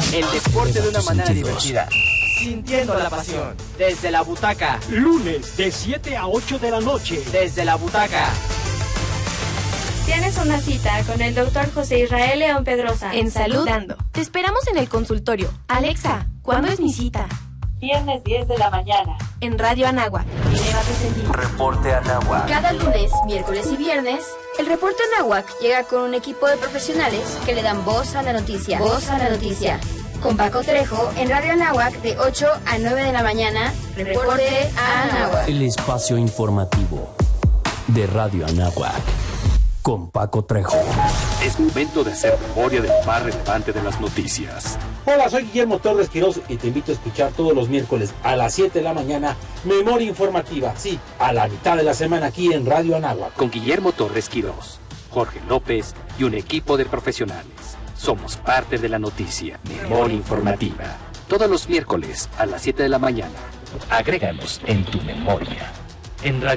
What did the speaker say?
El deporte de una manera divertida. Sintiendo la pasión. Desde la butaca. Lunes de 7 a 8 de la noche. Desde la butaca. Tienes una cita con el doctor José Israel León Pedrosa en Salud Dando. Te esperamos en el consultorio. Alexa, ¿cuándo es mi cita? Viernes 10 de la mañana. En Radio Anáhuac. Reporte Anáhuac. Cada lunes, miércoles y viernes, el Reporte Anáhuac llega con un equipo de profesionales que le dan voz a la noticia. Voz a la noticia. Con Paco Trejo en Radio Anáhuac de 8 a 9 de la mañana. Reporte Anáhuac. El espacio informativo de Radio Anáhuac. Con Paco Trejo. Es momento de hacer memoria de lo más relevante de las noticias. Hola, soy Guillermo Torres Quirós y te invito a escuchar todos los miércoles a las 7 de la mañana Memoria Informativa, sí, a la mitad de la semana aquí en Radio Anáhuac. Con Guillermo Torres Quirós, Jorge López y un equipo de profesionales. Somos parte de la noticia. Memoria Informativa. Todos los miércoles a las 7 de la mañana. Agréganos en tu memoria. En Radio